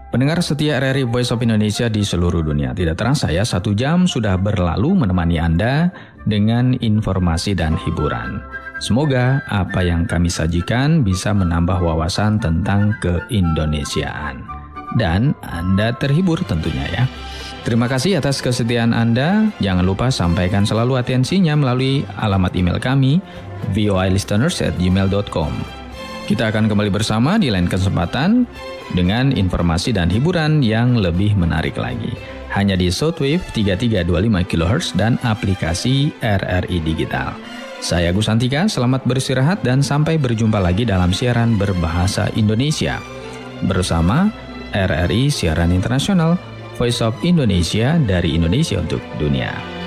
Pendengar setia RRI Voice of Indonesia di seluruh dunia, tidak terasa ya 1 jam sudah berlalu menemani Anda dengan informasi dan hiburan. Semoga apa yang kami sajikan bisa menambah wawasan tentang keindonesiaan. Dan Anda terhibur tentunya ya. Terima kasih atas kesetiaan Anda. Jangan lupa sampaikan selalu atensinya melalui alamat email kami voilisteners@gmail.com. Kita akan kembali bersama di lain kesempatan dengan informasi dan hiburan yang lebih menarik lagi. Hanya di Shortwave 3325 kHz dan aplikasi RRI Digital. Saya Agus Santika, selamat beristirahat dan sampai berjumpa lagi dalam siaran berbahasa Indonesia. Bersama RRI Siaran Internasional, Voice of Indonesia dari Indonesia untuk dunia.